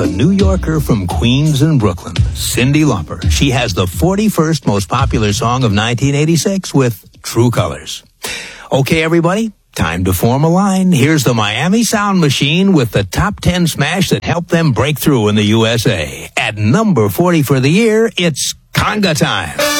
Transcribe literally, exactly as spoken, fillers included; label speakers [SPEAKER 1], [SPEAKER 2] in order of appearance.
[SPEAKER 1] The New Yorker from Queens and Brooklyn, Cyndi Lauper. She has the forty-first most popular song of nineteen eighty-six with True Colors. Okay, everybody, time to form a line. Here's the Miami Sound Machine with the top ten smash that helped them break through in the U S A. At number forty for the year, it's Conga Time.